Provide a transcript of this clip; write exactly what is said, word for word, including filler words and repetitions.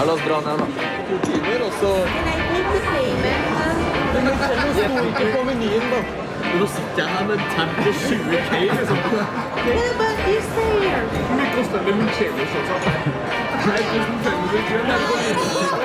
la oss dra ned da. To timer, og så... Nei, ikke timer. Men det kommer ikke på menyen da. Og nå sitter jeg her med en tab på tjue K, liksom. Yeah, but you stay here. Hvor mye koster det med Michele, sånn? Her koster fem hundre kroner.